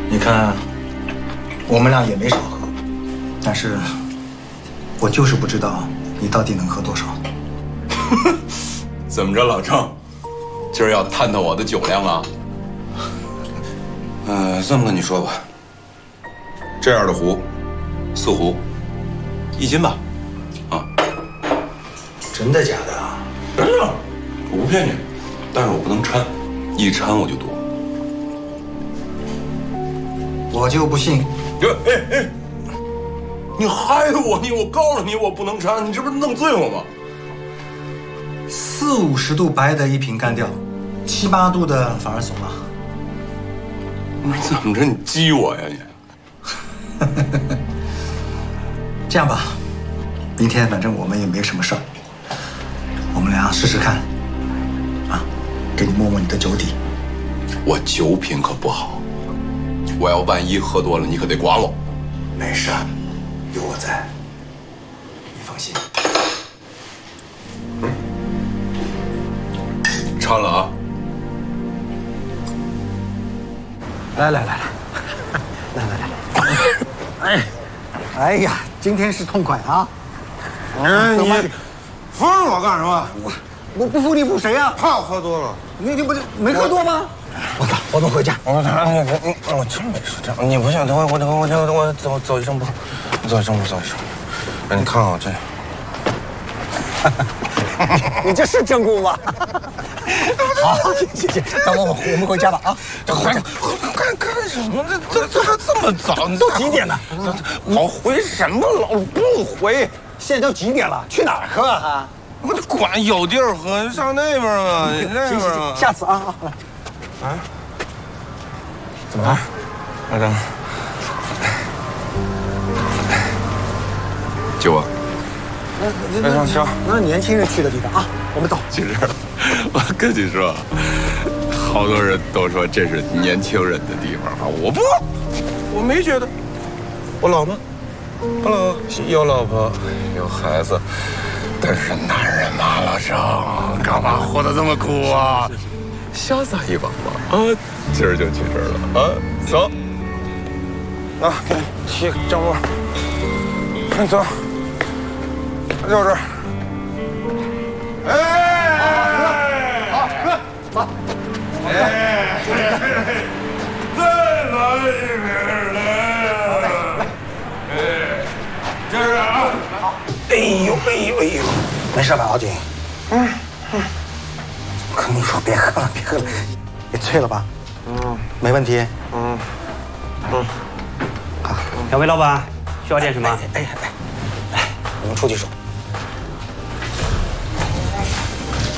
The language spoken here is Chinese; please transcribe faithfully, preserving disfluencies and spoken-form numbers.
你看，我们俩也没少喝，但是我就是不知道你到底能喝多少。 怎么着，老郑，今儿要探探我的酒量啊？呃，这么跟你说吧，这样的壶，四壶，一斤吧，啊。 真的假的啊？ 真的，我不骗你，但是我不能掺，一掺我就多。 我就不信。 哎哎哎！你害我！你我告诉你，我不能掺，你这不是弄醉我吗？ 四五十度白的一瓶干掉，七八度的反而怂了。 你怎么着？你激我呀你？ 这样吧，明天反正我们也没什么事儿，我们俩试试看，啊，给你摸摸你的酒底。 我酒品可不好，我要万一喝多了，你可得管我。 没事，有我在，你放心。 掺了啊！ 来来来来，来来来，哎，哎呀，今天是痛快啊！ 哎，你扶我干什么？ 我我不服你服谁呀？ 怕我喝多了？ 你你不是没喝多吗？我走，我们回家。 我我我我真没事，这你不信，等会我我我我走走一声步，走一声步，走一声步。哎，你看我这， 你这是真功吗？好，谢谢，那我我们回家吧啊！ 这回干干什么？这这这还这么早？ 都几点了？ 我回什么老不回？ 现在都几点了？去哪儿喝啊？ 我这管有地儿喝，你上那边吧，你那边吧。 下次啊啊来。 啊？怎么了？阿正， 酒啊！ 来上车。 那是年轻人去的地方啊，我们走。 其实，我跟你说，好多人都说这是年轻人的地方啊，我不，我没觉得。我老了，我老有老婆有孩子，但是男人嘛，老郑，干嘛活得这么苦啊？潇洒一把嘛！啊，今儿就去这儿了啊，走。 啊，给你提张波，快走，就这儿。哎， 好，哥，走。 哎，再来一瓶来。哎，这是啊。好。 哎呦哎呦哎呦，没事吧，老景？嗯嗯。我跟你说，别喝了，别喝了，也醉了吧？嗯，没问题。嗯嗯。好， 两位老板，需要点什么？ 哎哎哎，来，我们出去说。